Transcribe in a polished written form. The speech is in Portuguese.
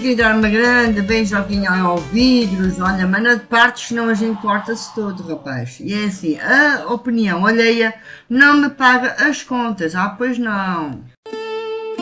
queria dar uma grande beijoquinha ao vidros, olha, mana de partes, senão a gente corta-se todo, rapaz. E é assim, a opinião alheia não me paga as contas, pois não.